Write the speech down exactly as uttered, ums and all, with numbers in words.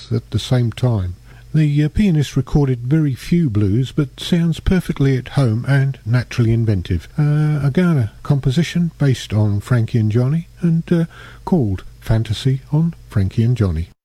both at the same time. The uh, pianist recorded very few blues, but sounds perfectly at home and naturally inventive. Uh, a Ghana composition based on Frankie and Johnny, and uh, called Fantasy on Frankie and Johnny.